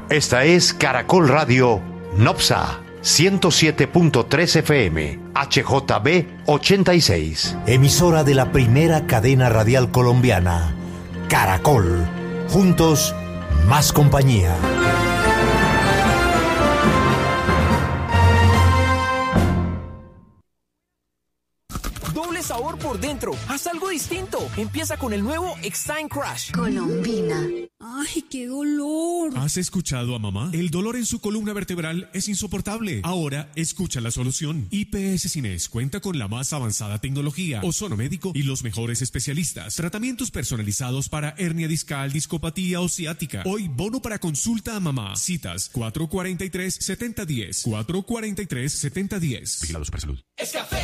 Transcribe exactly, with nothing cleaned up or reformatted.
Esta es Caracol Radio Nopsa ciento siete punto tres F M, H J B ochenta y seis. Emisora de la primera cadena radial colombiana, Caracol. Juntos, más compañía. Doble sabor por dentro. Haz algo distinto. Empieza con el nuevo Extime Crush. Colombina. ¡Ay, qué dolor! ¿Has escuchado a mamá? El dolor en su columna vertebral es insoportable. Ahora, escucha la solución. I P S Cines cuenta con la más avanzada tecnología, ozono médico y los mejores especialistas. Tratamientos personalizados para hernia discal, discopatía o ciática. Hoy, bono para consulta a mamá. Citas cuatro cuatro tres, siete cero uno cero. cuatro cuatro tres, siete cero uno cero. Vigilado Supersalud. Es café